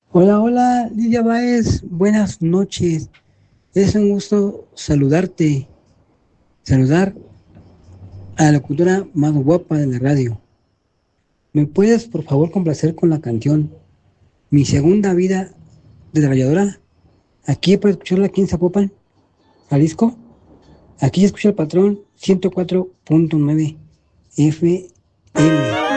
Hola, hola, Lidia Báez, buenas noches. Es un gusto saludar a la locutora más guapa de la radio. ¿Me puedes, por favor, complacer con la canción Mi segunda vida de trabajadora? Aquí para escucharla aquí en Zapopan, Jalisco. Aquí escucha el patrón 104.9 FM.